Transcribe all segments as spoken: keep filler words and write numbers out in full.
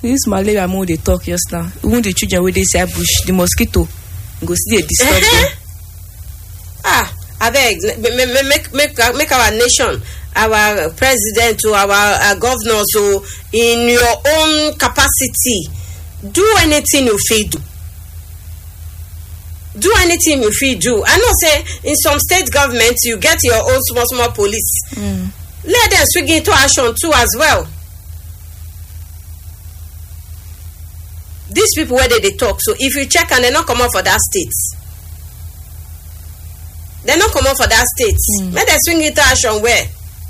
this malaria more they talk just now. Even the children where they say bush, the mosquito go see they disturb them. Ah, I beg, make make make make our nation, our president, to our, our governors, so in your own capacity, do anything you feel do. Do anything you feel do. I know say in some state governments you get your own small small police. Mm. Let them swing into action too as well. These people where they, they talk, so if you check and they not come out for that state, they not come out for that state. Mm. Let them swing into action where?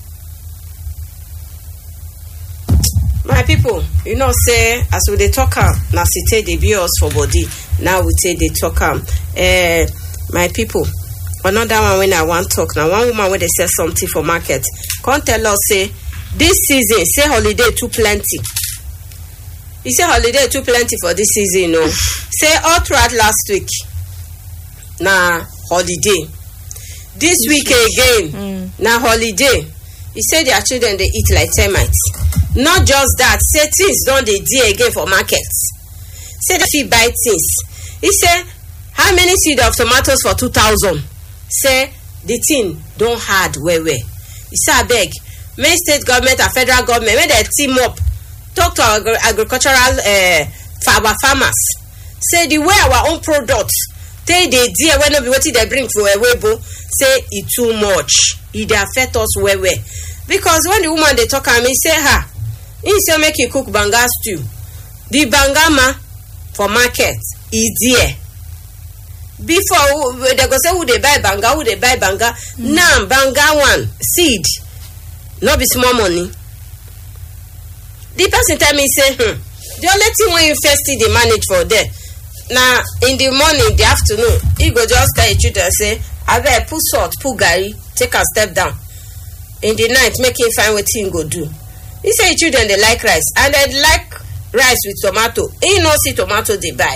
My people, you know, say as we they talk am, now say they be us for body. Now we say they talk am. Uh, my people, another one when I want talk now. One woman when they sell something for market, can't tell us say this season say holiday too plenty. You say holiday too plenty for this season, no? Say all throughout last week, na holiday. This week again, mm. na holiday. He say their children they eat like termites. Not just that, say things don't they do again for markets. Say they fit buy things. He say how many seed of tomatoes for two thousand? Say the thing don't hard well well. He say I beg, make state government and federal government make they team up. Talk to our agricultural uh, for our farmers. Say the way our own products they they dear when be what they bring for a webo. Say it too much. It affect us well well. Because when the woman they talk and me say her, he say make you cook banga stew. The bangama for market is there. Before they go say who they buy banga, who they buy banga. Mm. Now banga one seed, not be small money. The person tell me say, hmm, the only thing when you first see the manage for there. Now in the morning, the afternoon, he go just tell your children say, I better put salt, put gari, take a step down. In the night, make him find what he go do. He say children they like rice and they like rice with tomato. He no see tomato they buy.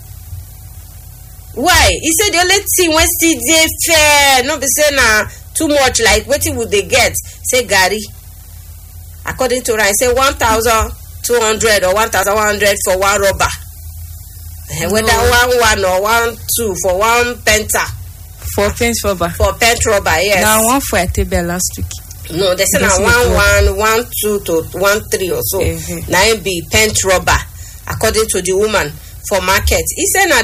Why? He say the only thing when still they fair, no be say na too much like what would they get? Say gari. According to rice, say one thousand two hundred or one thousand one hundred for one rubber. No. Whether one one or one two for one penta. For pent rubber. For pent rubber, yes. Now one for a table last week. No, they say now one one, one two to one three or so. Mm-hmm. Now it be pent rubber, according to the woman for market. He said now